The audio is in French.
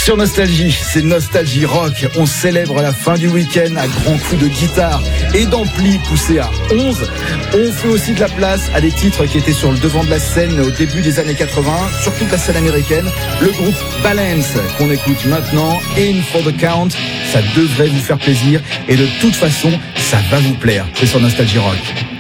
Sur Nostalgie, c'est Nostalgie Rock. On célèbre la fin du week-end à grands coups de guitare et d'ampli poussés à 11. On fait aussi de la place à des titres qui étaient sur le devant de la scène au début des années 80, sur toute la scène américaine. Le groupe Balance, qu'on écoute maintenant, In for the Count, ça devrait vous faire plaisir et de toute façon, ça va vous plaire. C'est sur Nostalgie Rock.